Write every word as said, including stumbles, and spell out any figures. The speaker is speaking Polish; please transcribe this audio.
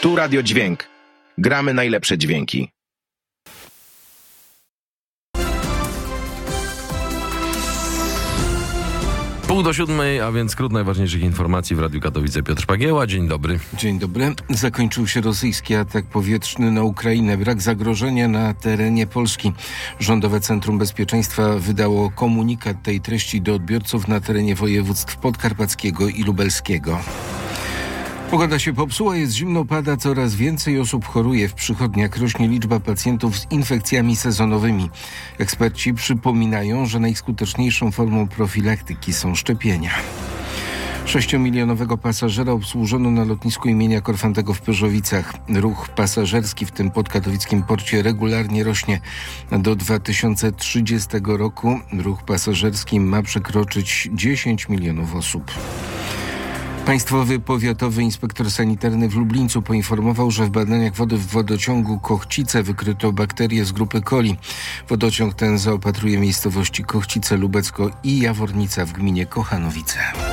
Tu Radio Dźwięk. Gramy najlepsze dźwięki. Pół do siódmej, a więc skrót najważniejszych informacji w Radiu Katowice. Piotr Pagieła, dzień dobry. Dzień dobry. Zakończył się rosyjski atak powietrzny na Ukrainę. Brak zagrożenia na terenie Polski. Rządowe Centrum Bezpieczeństwa wydało komunikat tej treści do odbiorców na terenie województw podkarpackiego i lubelskiego. Pogoda się popsuła, jest zimno, pada, coraz więcej osób choruje. W przychodniach rośnie liczba pacjentów z infekcjami sezonowymi. Eksperci przypominają, że najskuteczniejszą formą profilaktyki są szczepienia. Sześciomilionowego pasażera obsłużono na lotnisku imienia Korfantego w Pyrzowicach. Ruch pasażerski w tym podkatowickim porcie regularnie rośnie. Do dwa tysiące trzydziestego roku ruch pasażerski ma przekroczyć dziesięć milionów osób. Państwowy Powiatowy Inspektor Sanitarny w Lublińcu poinformował, że w badaniach wody w wodociągu Kochcice wykryto bakterie z grupy coli. Wodociąg ten zaopatruje miejscowości Kochcice, Lubecko i Jawornica w gminie Kochanowice.